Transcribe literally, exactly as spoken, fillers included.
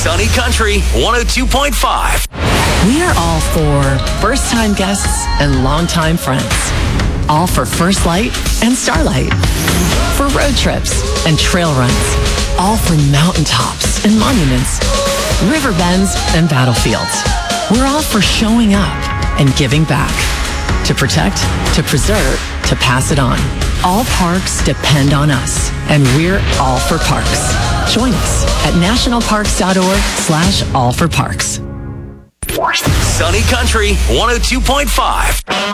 Sunny Country one oh two point five. We are all for first-time guests and longtime friends. All for First Light and Starlight. For road trips and trail runs. All for mountaintops and monuments. River bends and battlefields. We're all for showing up and giving back. To protect, to preserve, to pass it on. All parks depend on us, and we're all for parks. Join us at nationalparks.org slash all for parks. Sunny Country one oh two point five.